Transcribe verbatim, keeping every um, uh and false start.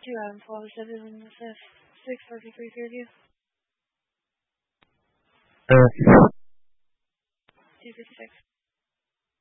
Two Adam twelve seven six forty-three Fairview. Uh, two fifty-six.